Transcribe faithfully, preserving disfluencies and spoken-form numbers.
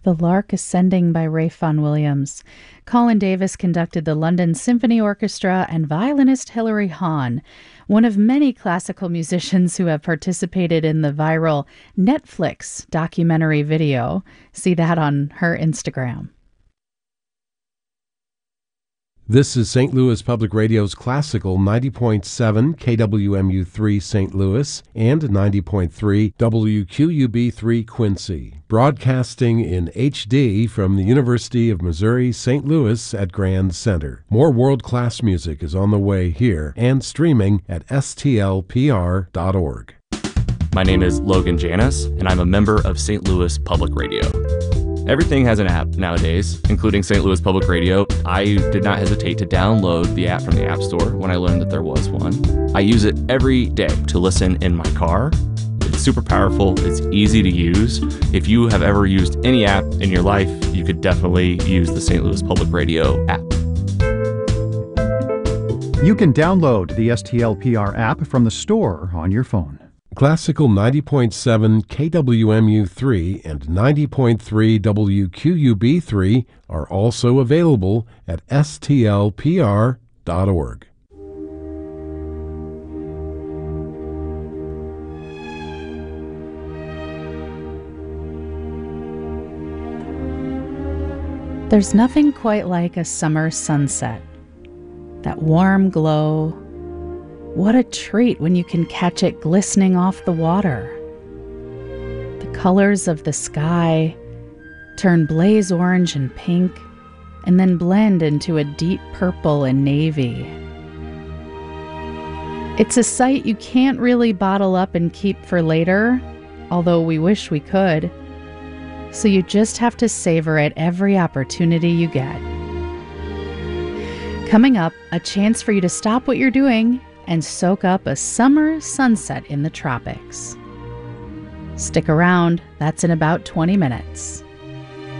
The Lark Ascending by Ralph Vaughan Williams. Colin Davis conducted the London Symphony Orchestra and violinist Hilary Hahn, one of many classical musicians who have participated in the viral Netflix documentary video. See that on her Instagram. This is Saint Louis Public Radio's Classical ninety point seven K W M U three Saint Louis and ninety point three W Q U B three Quincy, broadcasting in H D from the University of Missouri Saint Louis at Grand Center. More world-class music is on the way here and streaming at S T L P R dot org. My name is Logan Janis, and I'm a member of Saint Louis Public Radio. Everything has an app nowadays, including Saint Louis Public Radio. I did not hesitate to download the app from the App Store when I learned that there was one. I use it every day to listen in my car. It's super powerful. It's easy to use. If you have ever used any app in your life, you could definitely use the Saint Louis Public Radio app. You can download the S T L P R app from the store on your phone. Classical ninety point seven K W M U three and ninety point three W Q U B three are also available at S T L P R dot org. There's nothing quite like a summer sunset. That warm glow. What a treat when you can catch it glistening off the water. The colors of the sky turn blaze orange and pink, and then blend into a deep purple and navy. It's a sight you can't really bottle up and keep for later, although we wish we could. So you just have to savor it every opportunity you get. Coming up, a chance for you to stop what you're doing and soak up a summer sunset in the tropics. Stick around, that's in about twenty minutes.